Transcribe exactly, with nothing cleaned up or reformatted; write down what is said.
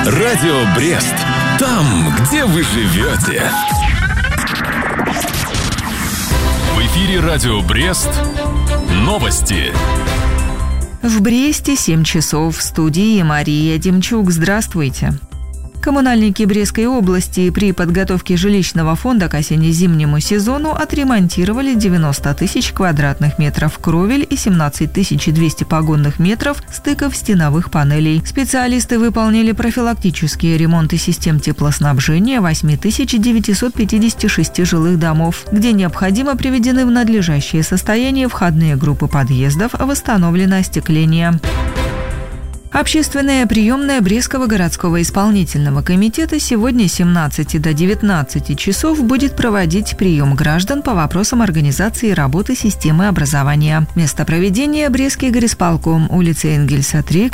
Радио Брест. Там, где вы живете. В эфире Радио Брест. Новости. В Бресте семь часов. В студии Мария Демчук. Здравствуйте. Коммунальники Брестской области при подготовке жилищного фонда к осенне-зимнему сезону отремонтировали девяносто тысяч квадратных метров кровель и семнадцать тысяч двести погонных метров стыков стеновых панелей. Специалисты выполнили профилактические ремонты систем теплоснабжения восемь тысяч девятьсот пятьдесят шесть жилых домов, где необходимо приведены в надлежащее состояние входные группы подъездов, восстановлено остекление. Общественная приемная Брестского городского исполнительного комитета сегодня с семнадцати до девятнадцати часов будет проводить прием граждан по вопросам организации работы системы образования. Место проведения – Брестский горисполком, улица Энгельса три,